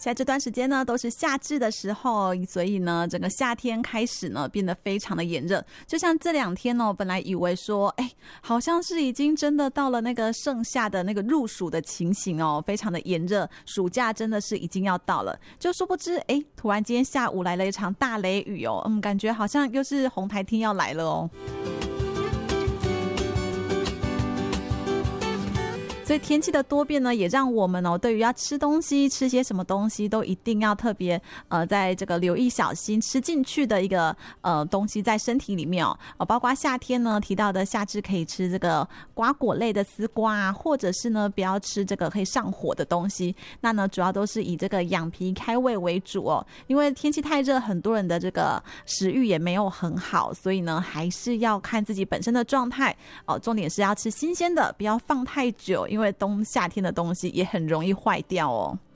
现在这段时间呢都是夏至的时候，所以呢整个夏天开始呢变得非常的炎热。就像这2天哦，本来以为说好像是已经真的到了那个盛夏的那个入暑的情形哦，非常的炎热，暑假真的是已经要到了，就殊不知突然今天下午来了一场大雷雨哦，感觉好像又是红台天要来了哦。所以天气的多变呢，也让我们对于要吃东西，吃些什么东西都一定要特别在这个留意小心吃进去的一个东西在身体里面包括夏天呢提到的夏至可以吃这个瓜果类的丝瓜啊，或者是呢不要吃这个可以上火的东西。那呢主要都是以这个养脾开胃为主哦，因为天气太热，很多人的这个食欲也没有很好，所以呢还是要看自己本身的状态重点是要吃新鲜的，不要放太久，因为夏天的东西也很容易坏掉哦。